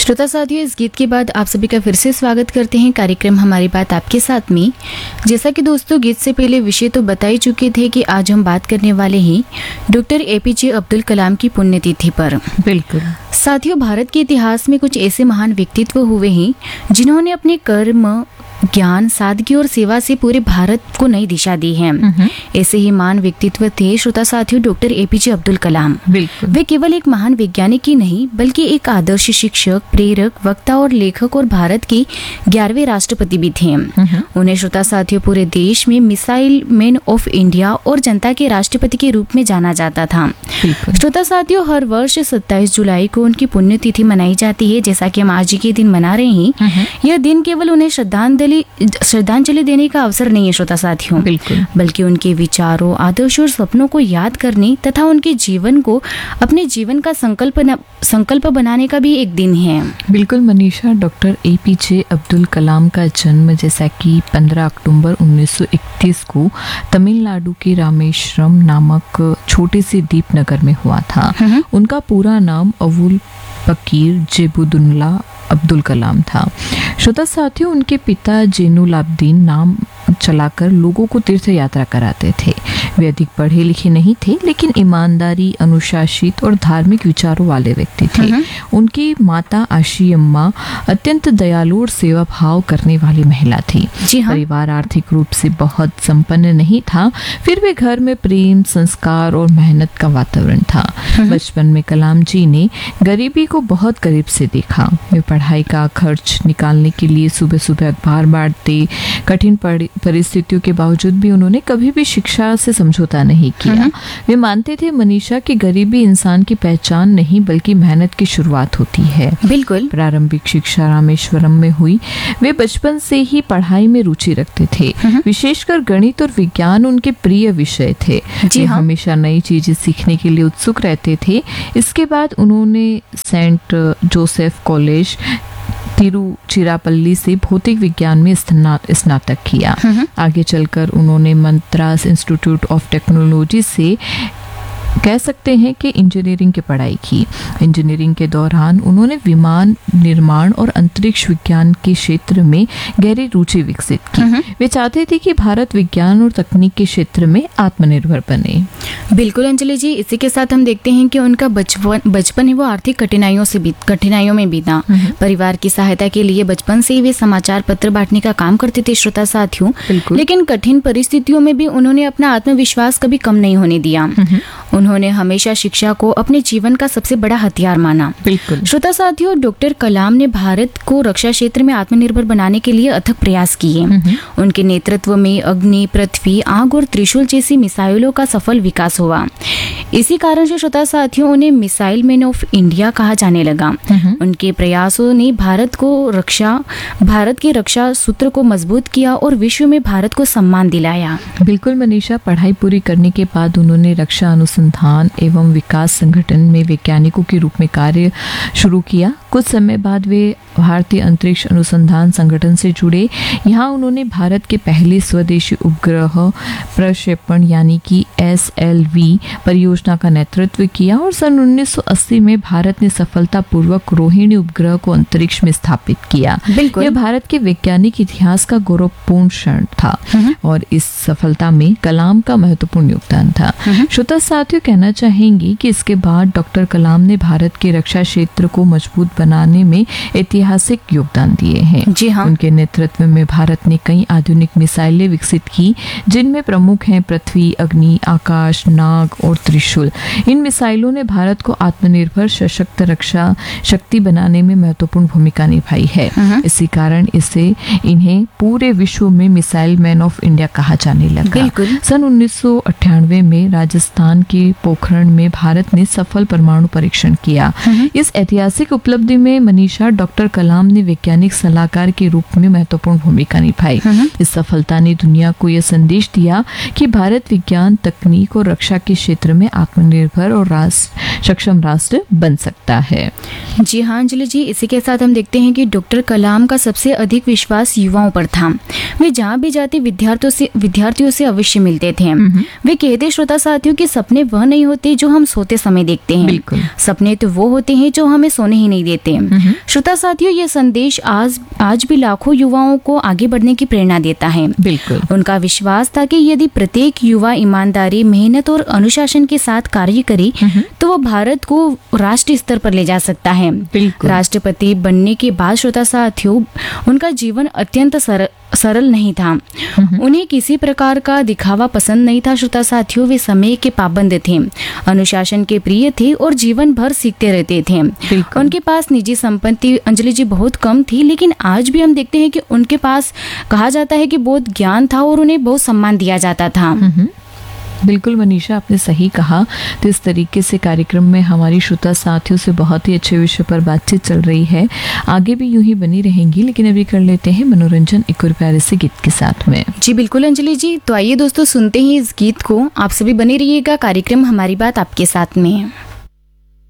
श्रोता साथियों, इस गीत के बाद आप सभी का फिर से स्वागत करते हैं कार्यक्रम हमारी बात आपके साथ में। जैसा कि दोस्तों गीत से पहले विषय तो बता ही चुके थे कि आज हम बात करने वाले हैं डॉक्टर एपीजे अब्दुल कलाम की पुण्यतिथि पर। बिल्कुल साथियों, भारत के इतिहास में कुछ ऐसे महान व्यक्तित्व हुए हैं जिन्होंने अपने कर्म, ज्ञान, सादगी और सेवा से पूरे भारत को नई दिशा दी है। ऐसे ही महान व्यक्तित्व थे श्रोता साथियों डॉक्टर एपीजे अब्दुल कलाम। बिल्कुल वे केवल एक महान वैज्ञानिक ही नहीं बल्कि एक आदर्श शिक्षक, प्रेरक, वक्ता और लेखक और भारत के 11वें राष्ट्रपति भी थे। उन्हें श्रोता साथियों पूरे देश में मिसाइल मैन ऑफ इंडिया और जनता के राष्ट्रपति के रूप में जाना जाता था। श्रोता साथियों, हर वर्ष 27 जुलाई को उनकी पुण्यतिथि मनाई जाती है। जैसा कि हम आज के दिन मना रहे हैं, यह दिन केवल उन्हें श्रद्धांजलि देने का अवसर नहीं है श्रोता साथियों, बल्कि उनके विचारों, आदर्शों और सपनों को याद करने तथा उनके जीवन को अपने जीवन का संकल्प बनाने का भी एक दिन है। बिल्कुल मनीषा, डॉक्टर एपीजे अब्दुल कलाम का जन्म जैसा कि 15 अक्टूबर 1931 को तमिलनाडु के रामेश्वरम नामक छोटे से दीपनगर में हुआ था। उनका पूरा नाम अवुल पकीर जेबुदुल्ला अब्दुल कलाम था। श्रोता साथियों, उनके पिता जैनुलाब्दीन नाम चलाकर लोगों को तीर्थ यात्रा कराते थे। वे अधिक पढ़े लिखे नहीं थे, लेकिन ईमानदारी, अनुशासित और धार्मिक विचारों वाले व्यक्ति थे। उनकी माता आशी अम्मा अत्यंत दयालु और सेवा भाव करने वाली महिला थी। परिवार आर्थिक रूप से बहुत संपन्न नहीं था, फिर भी घर में प्रेम, संस्कार और मेहनत का वातावरण था। बचपन में कलाम जी ने गरीबी को बहुत करीब से देखा। वे पढ़ाई का खर्च निकालने के लिए सुबह सुबह अखबार बांटते। कठिन परिस्थितियों के बावजूद भी उन्होंने कभी भी शिक्षा से समझौता नहीं किया। वे मानते थे मनीषा कि गरीबी इंसान की पहचान नहीं बल्कि मेहनत की शुरुआत होती है। बिल्कुल। प्रारंभिक शिक्षा रामेश्वरम में हुई। वे बचपन से ही पढ़ाई में रुचि रखते थे, विशेषकर गणित और विज्ञान उनके प्रिय विषय थे। वे हमेशा नई चीजें सीखने के लिए उत्सुक रहते थे। इसके बाद उन्होंने सेंट जोसेफ कॉलेज तिरुचिरापल्ली से भौतिक विज्ञान में स्नातक किया। आगे चलकर उन्होंने मद्रास इंस्टीट्यूट ऑफ टेक्नोलॉजी से कह सकते हैं कि इंजीनियरिंग की पढ़ाई की। इंजीनियरिंग के दौरान उन्होंने विमान निर्माण और अंतरिक्ष विज्ञान के क्षेत्र में गहरी रुचि विकसित की। वे चाहते थे कि भारत विज्ञान और तकनीक के क्षेत्र में आत्मनिर्भर बने। बिल्कुल अंजलि जी, इसी के साथ हम देखते हैं कि उनका बचपन है वो आर्थिक कठिनाइयों में बीता। परिवार की सहायता के लिए बचपन से ही वे समाचार पत्र बांटने का काम करते थे श्रोता साथियों। लेकिन कठिन परिस्थितियों में भी उन्होंने अपना आत्मविश्वास कभी कम नहीं होने दिया। उन्होंने हमेशा शिक्षा को अपने जीवन का सबसे बड़ा हथियार माना। श्रोता साथियों, डॉक्टर कलाम ने भारत को रक्षा क्षेत्र में आत्मनिर्भर बनाने के लिए अथक प्रयास किए। उनके नेतृत्व में अग्नि, पृथ्वी, आग और त्रिशूल जैसी मिसाइलों का सफल विकास हुआ। इसी कारण से श्रोता साथियों उन्हें मिसाइल मैन ऑफ इंडिया कहा जाने लगा। उनके प्रयासों ने भारत के रक्षा सूत्र को मजबूत किया और विश्व में भारत को सम्मान दिलाया। बिल्कुल मनीषा, पढ़ाई पूरी करने के बाद उन्होंने रक्षा अनुसंधान एवं विकास संगठन में वैज्ञानिकों के रूप में कार्य शुरू किया। कुछ समय बाद वे भारतीय अंतरिक्ष अनुसंधान संगठन से जुड़े। यहाँ उन्होंने भारत के पहले स्वदेशी उपग्रह प्रक्षेपण यानी कि SLV परियोजना का नेतृत्व किया और सन 1980 में भारत ने सफलतापूर्वक रोहिणी उपग्रह को अंतरिक्ष में स्थापित किया। यह भारत के वैज्ञानिक इतिहास का गौरवपूर्ण क्षण था और इस सफलता में कलाम का महत्वपूर्ण योगदान था। श्रोता साथियों, कहना चाहेंगे कि इसके बाद डॉक्टर कलाम ने भारत के रक्षा क्षेत्र को मजबूत बनाने में ऐतिहासिक योगदान दिए हैं। जी हाँ। उनके नेतृत्व में भारत ने कई आधुनिक मिसाइलें विकसित की, जिनमें प्रमुख हैं पृथ्वी, अग्नि, आकाश, नाग और त्रिशूल। इन मिसाइलों ने भारत को आत्मनिर्भर सशक्त रक्षा शक्ति बनाने में महत्वपूर्ण भूमिका निभाई है। इसी कारण इन्हें पूरे विश्व में मिसाइल मैन ऑफ इंडिया कहा जाने लगा। सन 1998 में राजस्थान के पोखरण में भारत ने सफल परमाणु परीक्षण किया। इस ऐतिहासिक उपलब्धि में मनीषा, डॉक्टर कलाम ने वैज्ञानिक सलाहकार के रूप में महत्वपूर्ण भूमिका निभाई। इस सफलता ने दुनिया को यह संदेश दिया कि भारत विज्ञान, तकनीक और रक्षा के क्षेत्र में आत्मनिर्भर और सक्षम राष्ट्र बन सकता है। जी हाँ अंजलि जी, इसी के साथ हम देखते हैं कि डॉक्टर कलाम का सबसे अधिक विश्वास युवाओं पर था। वे जहाँ भी जाते विद्यार्थियों से अवश्य मिलते थे। वे कहते श्रोता साथियों कि सपने वह नहीं होते जो हम सोते समय देखते हैं। बिल्कुल। सपने तो वो होते हैं जो हमें सोने ही नहीं देते। श्रोता साथियों, ये संदेश आज भी लाखों युवाओं को आगे बढ़ने की प्रेरणा देता है। बिल्कुल। उनका विश्वास था कि यदि प्रत्येक युवा ईमानदारी, मेहनत और अनुशासन के साथ कार्य करे तो वो भारत को राष्ट्रीय स्तर पर ले जा सकता है। बिल्कुल। राष्ट्रपति बनने के बाद श्रोता साथियों, उनका जीवन अत्यंत सरल नहीं था। उन्हें किसी प्रकार का दिखावा पसंद नहीं था। श्रोता साथियों, वे समय के पाबंद थे, अनुशासन के प्रिय थे और जीवन भर सीखते रहते थे। उनके पास निजी संपत्ति अंजलि जी बहुत कम थी, लेकिन आज भी हम देखते हैं कि उनके पास कहा जाता है कि बहुत ज्ञान था और उन्हें बहुत सम्मान दिया जाता था। बिल्कुल मनीषा, आपने सही कहा। तो इस तरीके से कार्यक्रम में हमारी श्रोता साथियों से बहुत ही अच्छे विषय पर बातचीत चल रही है, आगे भी यूं ही बनी रहेंगी। लेकिन अभी कर लेते हैं मनोरंजन एक और प्यारे से गीत के साथ में। जी बिल्कुल अंजलि जी, तो आइए दोस्तों सुनते हैं इस गीत को। आप सभी बने रहिएगा, कार्यक्रम हमारी बात आपके साथ में।